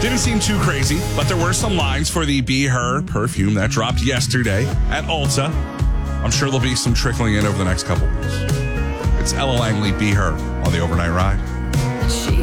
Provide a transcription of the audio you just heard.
Didn't seem too crazy, but there were some lines for the Be Her perfume that dropped yesterday at Ulta. I'm sure there'll be some trickling in over the next couple weeks. It's Ella Langley, Be Her, on the Overnight Ride. She